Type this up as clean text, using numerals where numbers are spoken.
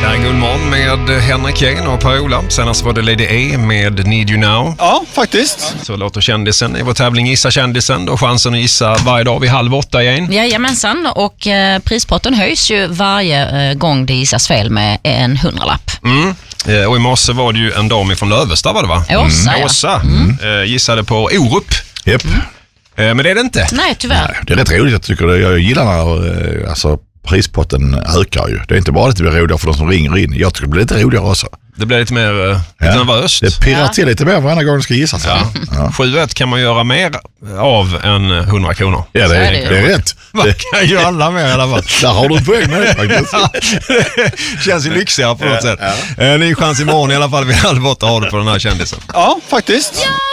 här är Guldmorgon med Henrik Kane och Per-Ola. Senast var det Lady A med Need You Now. Ja, faktiskt. Så låter kändisen i vår tävling Gissa kändisen. Då chansen att gissa varje dag vid 7:30 igen. Jajamensan, och prispotten höjs ju varje gång det gissas fel med en 100-lapp. Och i morse var det ju en dam från Lövestad, var det va? Åsa, gissade på Orup. Japp. Men det är det inte. Nej, tyvärr. Det är rätt roligt, jag tycker det. Jag gillar när alltså, prispotten ökar ju. Det är inte bara att det blir roligare för de som ringer in. Jag tycker det blir lite roligare också. Det blir lite mer lite nervöst. Det pirrar till lite mer varje gång det ska gissas. Ja. 7-1 kan man göra mer av än 100 kronor. Ja, det är rätt. Man kan ju alla med i alla fall. Där har du en poäng med det faktiskt. Känns ju lyxigare på något sätt. Ny chans imorgon i alla fall vid 7:30 har du på den här kändisen. Ja, faktiskt.